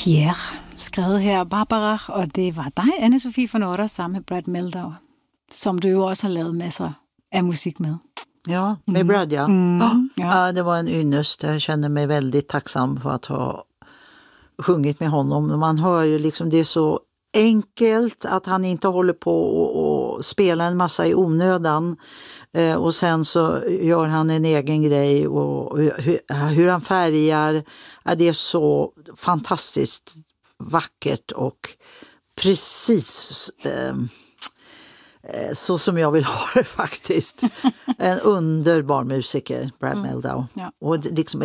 Pierre, skrevet her Barbara, och det var dig, Anne-Sofie von Otter, sammen med Brad Mehldau, som du ju också har lavet masser av musik med. Ja, med Brad, ja. Ja, det var en ynnest. Jag känner mig väldigt tacksam för att ha sjungit med honom. Man hör ju liksom, det är så enkelt att han inte håller på och spela en massa i onödan. Och sen så gör han en egen grej och hur han färgar. Det är så fantastiskt vackert och precis så som jag vill ha det faktiskt. En underbar musiker, Brad Mehldau. Ja. Och liksom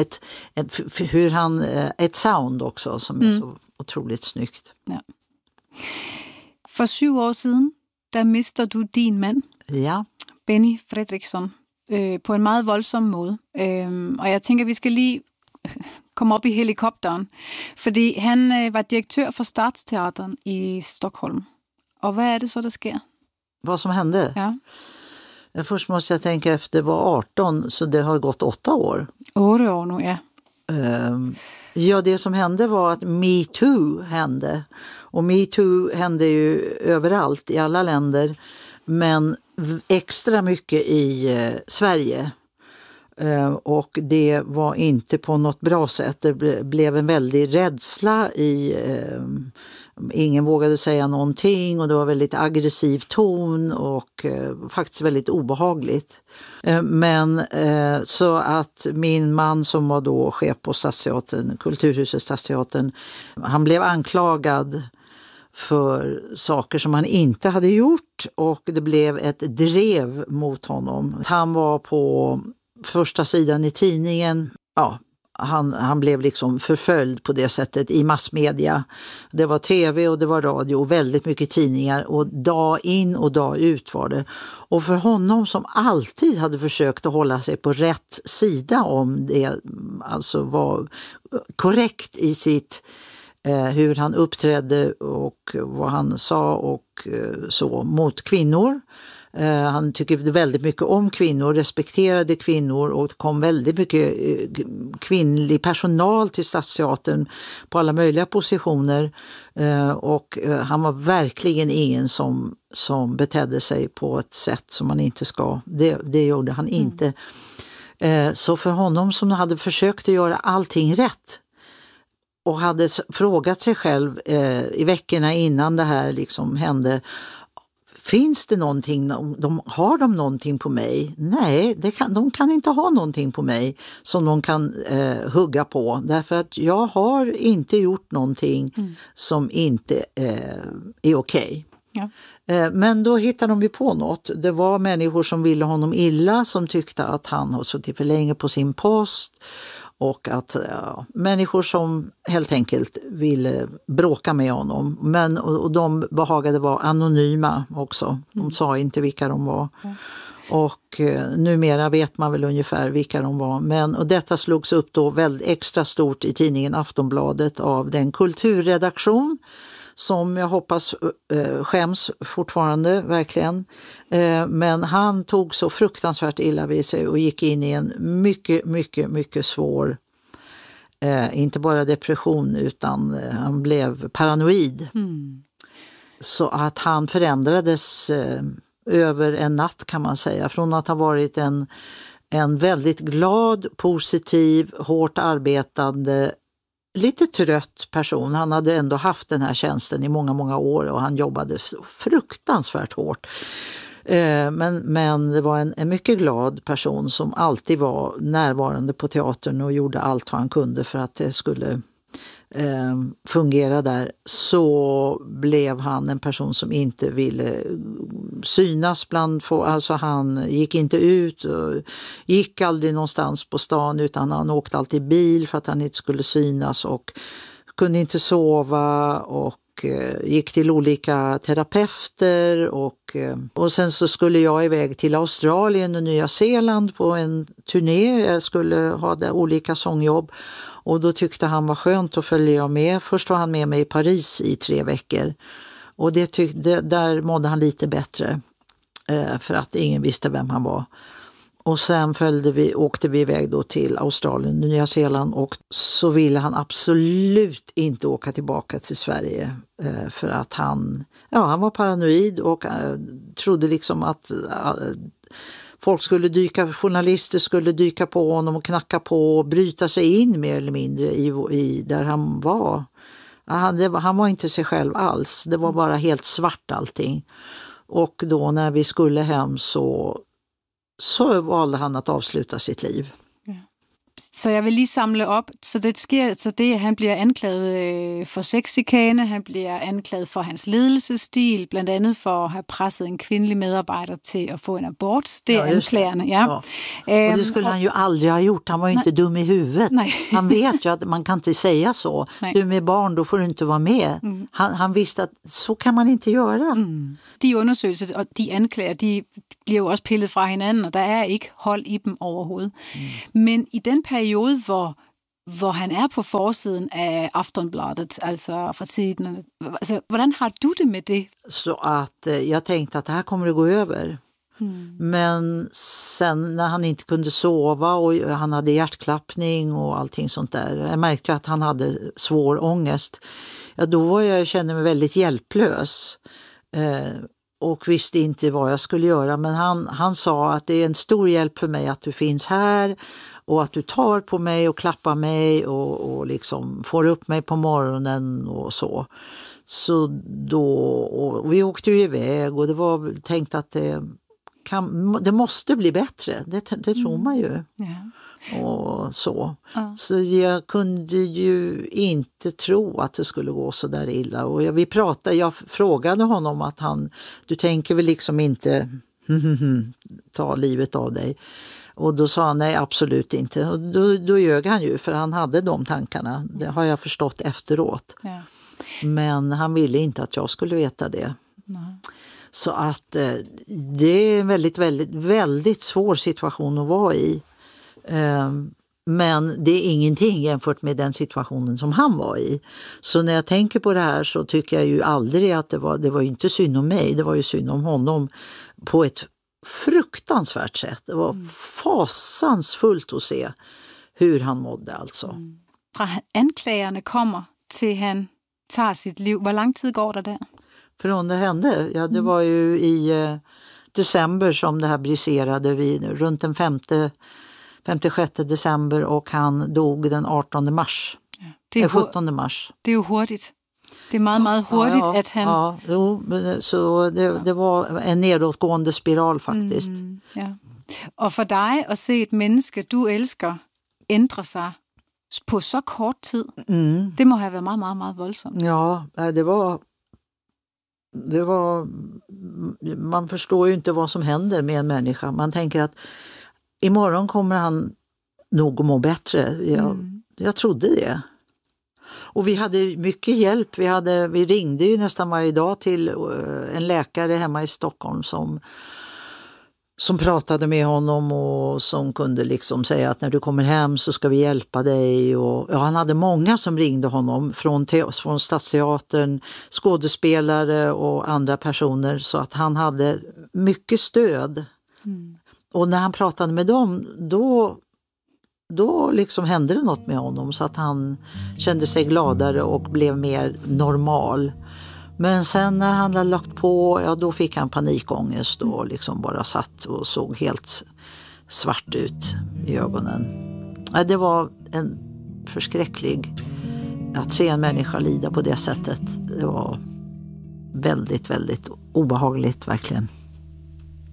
ett sound också som är så otroligt snyggt. Ja. För 7 år sedan, där mistade du din man. Ja. Benny Fredriksson, på en meget voldsom måde. Og jeg tænker, vi skal lige komme op i helikopteren, fordi han var direktør for Stadsteatern i Stockholm. Och vad är det så der sker? Vad som hände? Ja. Först måste jag tänka efter, det var 18, så det har gått 8 år. 8 år nu, ja. Ja, det som hände var att Me Too hände. Och Me Too hände ju överallt, i alla länder. Men extra mycket i Sverige. Och det var inte på något bra sätt. Det blev en väldig rädsla ingen vågade säga någonting och det var väldigt aggressiv ton och faktiskt väldigt obehagligt. Men så att min man som var då chef på Stadsteatern, Kulturhuset Stadsteatern, han blev anklagad för saker som han inte hade gjort och det blev ett drev mot honom. Han var på första sidan i tidningen, ja, han blev liksom förföljd på det sättet i massmedia. Det var tv och det var radio och väldigt mycket tidningar och dag in och dag ut var det. Och för honom som alltid hade försökt att hålla sig på rätt sida om det, alltså var korrekt i sitt hur han uppträdde och vad han sa och så mot kvinnor. Han tycker väldigt mycket om kvinnor, respekterade kvinnor och det kom väldigt mycket kvinnlig personal till Stadsteatern på alla möjliga positioner. Och han var verkligen ingen som betedde sig på ett sätt som man inte ska. Det gjorde han inte. Så för honom som hade försökt att göra allting rätt och hade frågat sig själv i veckorna innan det här liksom hände, finns det någonting, har de någonting på mig? Nej, de kan inte ha någonting på mig som de kan hugga på. Därför att jag har inte gjort någonting som inte är okej. Ja. Men då hittade de ju på något. Det var människor som ville honom illa, som tyckte att han har suttit för länge på sin post. Och att människor som helt enkelt ville bråka med honom. Men, och de behagade vara anonyma också. De sa inte vilka de var. Och numera vet man väl ungefär vilka de var. Och detta slogs upp då väldigt extra stort i tidningen Aftonbladet av den kulturredaktion som jag hoppas skäms fortfarande, verkligen. Men han tog så fruktansvärt illa vid sig och gick in i en mycket, mycket, mycket svår, inte bara depression utan han blev paranoid. Så att han förändrades över en natt kan man säga. Från att ha varit en väldigt glad, positiv, hårt arbetande, lite trött person. Han hade ändå haft den här tjänsten i många, många år och han jobbade fruktansvärt hårt. Men det var en mycket glad person som alltid var närvarande på teatern och gjorde allt vad han kunde för att det skulle fungera där. Så blev han en person som inte ville synas bland folk. Alltså han gick inte ut och gick aldrig någonstans på stan utan han åkte alltid bil för att han inte skulle synas och kunde inte sova och gick till olika terapeuter och sen så skulle jag iväg till Australien och Nya Zeeland på en turné. Jag skulle ha där olika sångjobb och då tyckte han var skönt att följa med. Först var han med mig i Paris i 3 veckor och där mådde han lite bättre för att ingen visste vem han var. Och sen åkte vi iväg då till Australien, Nya Zeeland, och så ville han absolut inte åka tillbaka till Sverige för att han var paranoid och trodde liksom att journalister skulle dyka på honom och knacka på och bryta sig in mer eller mindre i där han var. Han var inte sig själv alls, det var bara helt svart allting. Och då när vi skulle hem så valde han att avsluta sitt liv. Ja. Så jeg vil lige samle op. Så det sker, så det, han bliver anklaget for sexchikane, han bliver anklaget for hans ledelsesstil, blandt andet for at have presset en kvindelig medarbejder til at få en abort. Det är anklagerne, ja. Och det skulle han ju aldrig ha gjort. Han var ju inte dum i huvudet. Nej. Han vet ju att man kan inte säga så. Nej. Du är med barn, då får du inte vara med. Mm. Han visste att så kan man inte göra. Mm. De undersøgelser og de anklager, de bliver jo også pillet fra hinanden, og der er ikke hold i dem overhovedet. Mm. Men i den periode, hvor han er på forsiden af Aftonbladet, altså fra tiden, altså, hvordan har du det med det? Så att jag tänkte att det här kommer att gå över. Mm. Men sen när han inte kunde sova och han hade hjärtklappning och allting sånt där. Jag märkte ju att han hade svår ångest. Ja, då kände mig väldigt hjälplös. Och visste inte vad jag skulle göra. Men han sa att det är en stor hjälp för mig att du finns här. Och att du tar på mig och klappar mig och liksom får upp mig på morgonen och så. Så då, och vi åkte ju iväg och det var tänkt att det måste bli bättre. Det tror man ju. Ja. Och så. Ja. Så jag kunde ju inte tro att det skulle gå så där illa. Och jag frågade honom att du tänker väl liksom inte ta livet av dig. Och då sa han nej, absolut inte. Och då ljög han ju, för han hade de tankarna. Det har jag förstått efteråt. Ja. Men han ville inte att jag skulle veta det. Nej. Så att det är en väldigt, väldigt, väldigt svår situation att vara i. Men det är ingenting jämfört med den situationen som han var i. Så när jag tänker på det här så tycker jag ju aldrig att det var ju inte synd om mig. Det var ju synd om honom på ett fruktansvärt sätt. Det var fasansfullt att se hur han mådde alltså. Fra anklagerne kommer till han tar sitt liv. Hur lång tid går det där? Från det hände? Ja, det var ju i december som det här briserade. Runt den 5-6 december och han dog den 18 mars. Ja, det är 17 mars. Det är ju hurtigt. Det är meget hurtigt att han... Ja, så det var en nedåtgående spiral faktiskt. Ja. Och för dig att se ett människa du älskar ändra sig på så kort tid, det må have været meget, meget, meget voldsomt. Ja, det var... Man förstår ju inte vad som händer med en människa. Man tänker att imorgon kommer han nog att må bättre. Jag trodde det. Och vi hade mycket hjälp. Vi ringde ju nästan varje dag till en läkare hemma i Stockholm som pratade med honom och som kunde liksom säga att när du kommer hem så ska vi hjälpa dig. Och, han hade många som ringde honom från Stadsteatern, skådespelare och andra personer, så att han hade mycket stöd. Och när han pratade med dem, då liksom hände det något med honom så att han kände sig gladare och blev mer normal. Men sen när han hade lagt på, då fick han panikångest och liksom bara satt och såg helt svart ut i ögonen. Det var en förskräcklig att se en människa lida på det sättet. Det var väldigt, väldigt obehagligt verkligen.